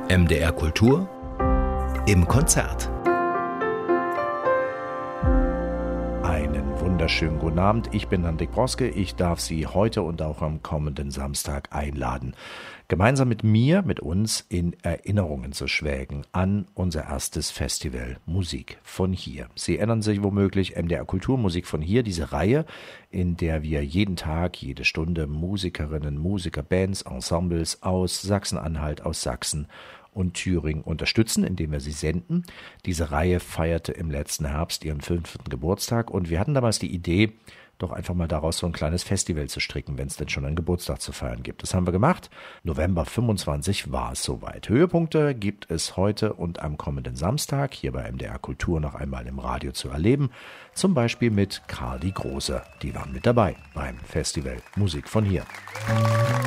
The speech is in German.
MDR Kultur im Konzert. Einen wunderschönen guten Abend, ich bin Hendrik Broske. Ich darf Sie heute und auch am kommenden Samstag einladen, gemeinsam mit uns in Erinnerungen zu schwelgen an unser erstes Festival Musik von hier. Sie erinnern sich womöglich, MDR Kultur Musik von hier, diese Reihe, in der wir jeden Tag, jede Stunde Musikerinnen, Musiker, Bands, Ensembles aus Sachsen-Anhalt, aus Sachsen und Thüringen unterstützen, indem wir sie senden. Diese Reihe feierte im letzten Herbst ihren 5. Geburtstag und wir hatten damals die Idee, doch einfach mal daraus so ein kleines Festival zu stricken, wenn es denn schon einen Geburtstag zu feiern gibt. Das haben wir gemacht. November 25 war es soweit. Höhepunkte gibt es heute und am kommenden Samstag hier bei MDR Kultur noch einmal im Radio zu erleben. Zum Beispiel mit Karl die Große. Die waren mit dabei beim Festival Musik von hier.